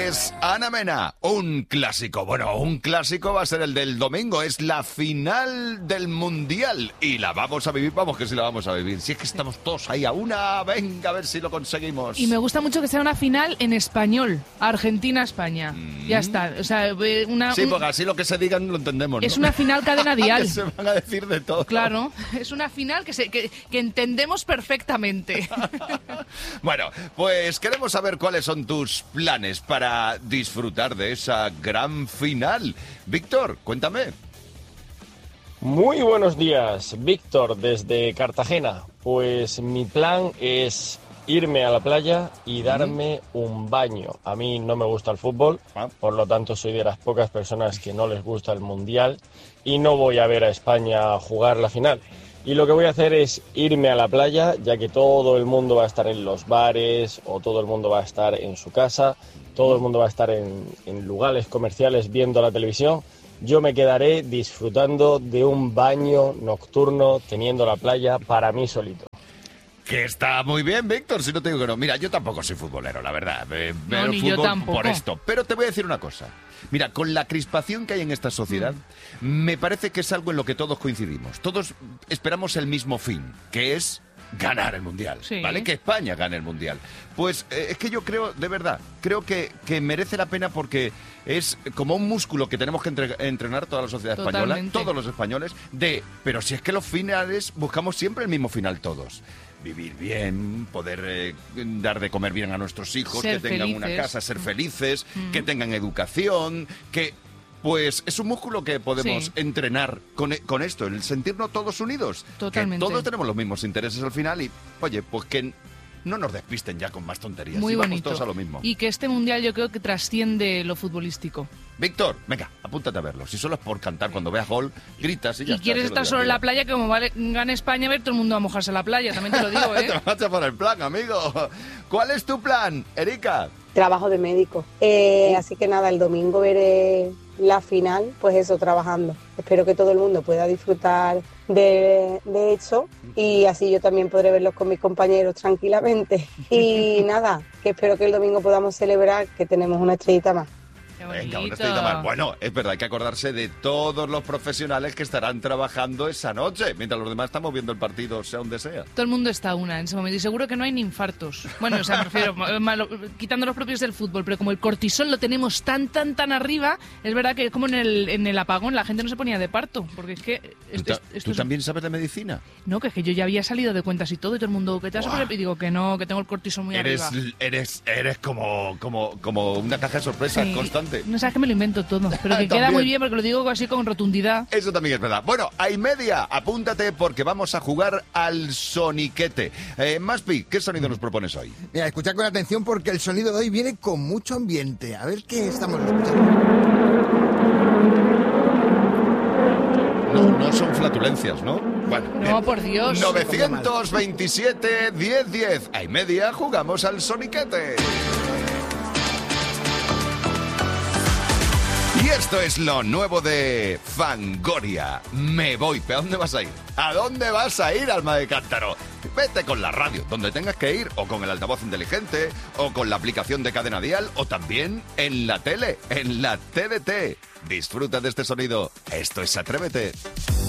es Ana Mena, un clásico. Bueno, un clásico va a ser el del domingo. Es la final del Mundial. Y la vamos a vivir, vamos que sí la vamos a vivir. Si es que estamos todos ahí a una, venga a ver si lo conseguimos. Y me gusta mucho que sea una final en español. Argentina-España. Ya está. O sea, Sí, porque así lo que se digan lo entendemos, ¿no? Es una final cadena dial. Que se van a decir de todo. Claro, es una final que entendemos perfectamente. Bueno, pues queremos saber cuáles son tus planes para disfrutar de esa gran final. Víctor, cuéntame. Muy buenos días, Víctor, desde Cartagena. Pues mi plan es irme a la playa y darme un baño. A mí no me gusta el fútbol, por lo tanto soy de las pocas personas que no les gusta el Mundial y no voy a ver a España jugar la final. Y lo que voy a hacer es irme a la playa, ya que todo el mundo va a estar en los bares o todo el mundo va a estar en su casa, todo el mundo va a estar en lugares comerciales viendo la televisión. Yo me quedaré disfrutando de un baño nocturno teniendo la playa para mí solito. Que está muy bien, Víctor, si no te digo que no. Mira, yo tampoco soy futbolero, la verdad. Veo ni fútbol yo tampoco. por esto. Pero te voy a decir una cosa. Mira, con la crispación que hay en esta sociedad, me parece que es algo en lo que todos coincidimos. Todos esperamos el mismo fin, que es ganar el Mundial, Sí. ¿vale? Que España gane el Mundial. Pues es que yo creo, de verdad, creo que merece la pena porque es como un músculo que tenemos que entrenar toda la sociedad española, Totalmente. todos los españoles, pero si es que los finales buscamos siempre el mismo final todos. Vivir bien, poder dar de comer bien a nuestros hijos, Ser que tengan una felices. casa, ser felices, que tengan educación, que... Pues es un músculo que podemos Sí. entrenar con esto, el sentirnos todos unidos. Totalmente. Que todos tenemos los mismos intereses al final y, oye, pues que no nos despisten ya con más tonterías. Muy y vamos bonito. todos a lo mismo. Y que este mundial yo creo que trasciende lo futbolístico. Víctor, venga, apúntate a verlo. Si solo es por cantar, cuando veas gol, gritas y ya Y está, quieres así lo estar solo en la divertido. playa, que como gane España, a ver todo el mundo a mojarse en la playa, también te lo digo, ¿eh? Te marchas por el plan, amigo. ¿Cuál es tu plan, Erika? Trabajo de médico. Así que nada, el domingo veré la final, pues eso, trabajando. Espero que todo el mundo pueda disfrutar de hecho y así yo también podré verlos con mis compañeros tranquilamente. Y nada, que espero que el domingo podamos celebrar que tenemos una estrellita más. Qué Venga, una bonito. estrellita más. Bueno, es verdad, hay que acordarse de todos los profesionales que estarán trabajando esa noche, mientras los demás estamos viendo el partido, sea donde sea. Todo el mundo está a una en ese momento y seguro que no hay ni infartos. Bueno, o sea, me refiero, quitando los propios del fútbol, pero como el cortisol lo tenemos tan arriba, es verdad que como en el apagón la gente no se ponía de parto, porque es que... esto ¿Tú es- también sabes de medicina? No, que es que yo ya había salido de cuentas y todo, y todo el mundo, ¿qué te vas a poner? Y digo que no, que tengo el cortisol muy arriba. Eres como una caja de sorpresas Sí. constante. No sabes que me lo invento todo, pero que queda También. muy bien porque lo digo así con rotundidad. Eso también es verdad. Bueno, hay media. Apúntate porque vamos a jugar al soniquete. Maspi, ¿qué sonido nos propones hoy? Mira, escuchad con atención porque el sonido de hoy viene con mucho ambiente. A ver qué estamos escuchando. No son flatulencias, ¿no? Bueno. No, por Dios. 927 1010. Hay media, jugamos al soniquete. Y esto es lo nuevo de Fangoria. Me voy. ¿Pero a dónde vas a ir? ¿A dónde vas a ir, alma de cántaro? Vete con la radio, donde tengas que ir, o con el altavoz inteligente, o con la aplicación de Cadena Dial, o también en la tele, en la TDT. Disfruta de este sonido. Esto es Atrévete.